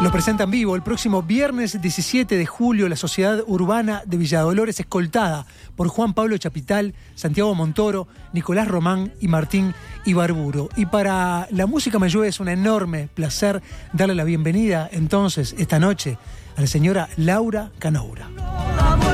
Lo presenta en vivo el próximo viernes 17 de julio la Sociedad Urbana de Villa Dolores, escoltada por Juan Pablo Chapital, Santiago Montoro, Nicolás Román y Martín Ibarburu. Y para La Música Me Llueve es un enorme placer darle la bienvenida entonces esta noche a la señora Laura Canoura.